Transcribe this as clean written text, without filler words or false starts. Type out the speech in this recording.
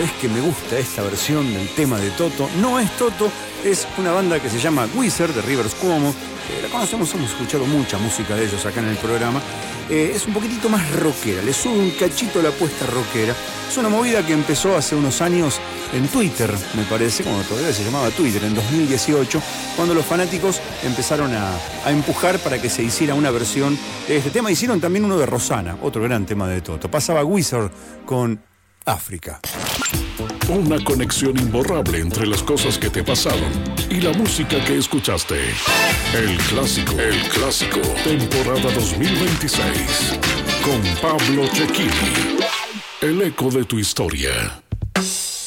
es que me gusta esta versión del tema de Toto. No es Toto, es una banda que se llama Weezer, de Rivers Cuomo. La conocemos, hemos escuchado mucha música de ellos acá en el programa. Es un poquitito más rockera, le sube un cachito la apuesta rockera. Es una movida que empezó hace unos años en Twitter, me parece, cuando todavía se llamaba Twitter, en 2018, cuando los fanáticos empezaron a empujar para que se hiciera una versión de este tema. Hicieron también uno de Rosana, otro gran tema de Toto. Pasaba Weezer con África. Una conexión imborrable entre las cosas que te pasaron y la música que escuchaste. El clásico, temporada 2026, con Pablo Cecchini. El eco de tu historia.